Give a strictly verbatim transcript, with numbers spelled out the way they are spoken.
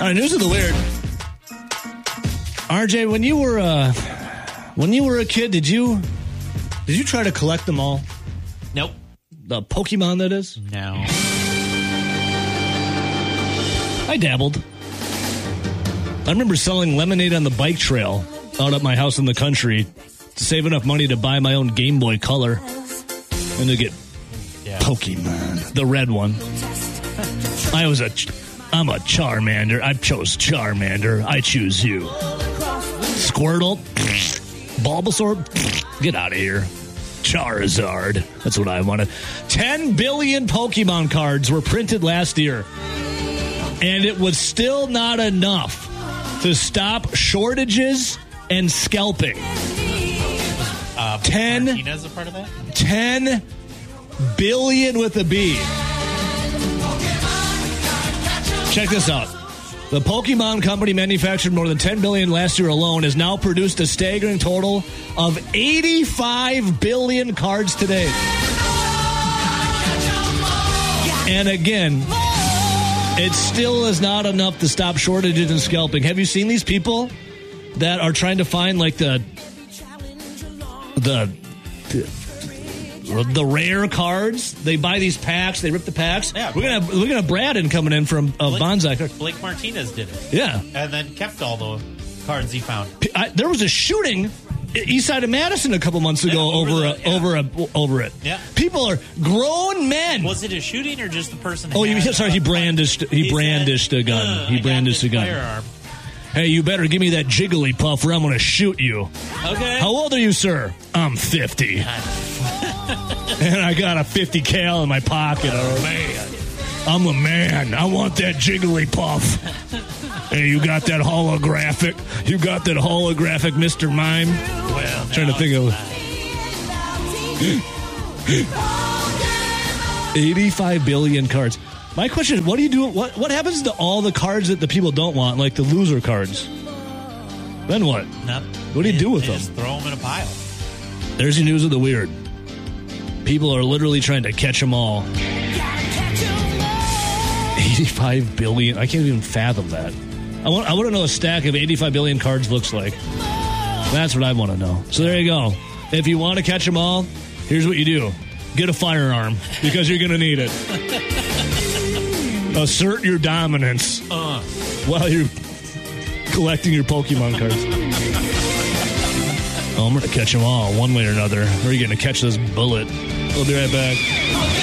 All right, news of the weird. R J, when you were uh, when you were a kid, did you did you try to collect them all? Nope. The Pokemon, that is? No. I dabbled. I remember selling lemonade on the bike trail out at my house in the country to save enough money to buy my own Game Boy Color and to get yeah. Pokemon, the red one. I was a, I'm a Charmander. I chose Charmander. I choose you. Squirtle, Bulbasaur, get out of here. Charizard. That's what I wanted. ten billion Pokemon cards were printed last year. And it was still not enough to stop shortages and scalping. Uh, ten, Martinez a part of that? ten billion with a B. Check this out. The Pokemon Company manufactured more than ten billion last year alone, has now produced a staggering total of eighty-five billion cards today. And again, it still is not enough to stop shortages and scalping. Have you seen these people that are trying to find like the the the, the rare cards? They buy these packs, they rip the packs. Yeah, we're gonna have, we're gonna have Braden coming in from uh, Blake, Bonsai. Blake Martinez did it. Yeah, and then kept all the cards he found. I, there was a shooting east side of Madison a couple months ago yeah, over, over the, a, yeah. over a, over it. Yeah, people are grown men. Was it a shooting or just the person? Oh, had, he, sorry, he brandished he, he brandished said, a gun. uh, He brandished a gun. Firearm. Hey, you better give me that Jigglypuff or I'm going to shoot you. Okay. How old are you, sir? I'm fifty. And I got a fifty cal in my pocket. Oh, man. I'm a man. I want that Jigglypuff. Hey, you got that holographic? You got that holographic Mister Mime? Well, I'm trying to think of... eighty-five billion cards. My question is, what do you do? What what happens to all the cards that the people don't want, like the loser cards? Then what? Nothing. What do you they, do with they them? Just throw them in a pile. There's your news of the weird. People are literally trying to catch them all. eighty-five billion. I can't even fathom that. I want I want to know a stack of eighty-five billion cards looks like. That's what I want to know. So there you go. If you want to catch them all, here's what you do. Get a firearm because you're going to need it. Assert your dominance uh. while you're collecting your Pokemon cards. Oh, I'm going to catch them all one way or another. Or are you going to catch this bullet? We'll be right back.